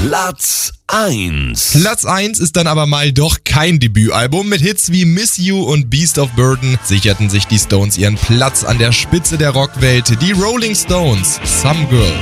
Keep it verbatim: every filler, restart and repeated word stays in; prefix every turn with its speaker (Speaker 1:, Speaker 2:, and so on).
Speaker 1: Platz eins.
Speaker 2: Platz eins ist dann aber mal doch kein Debütalbum. Mit Hits wie Miss You und Beast of Burden sicherten sich die Stones ihren Platz an der Spitze der Rockwelt. Die Rolling Stones, Some Girl.